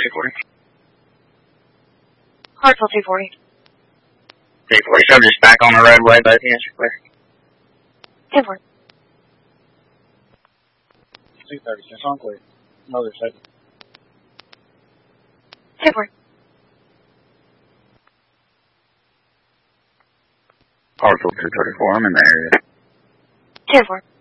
240. Hartsville 240. 240. Subject's back on the roadway, both hands are clear. 10-4. 236 on clear. Mother second. 10-4. Hartsville 234, I'm in the area. 10-4.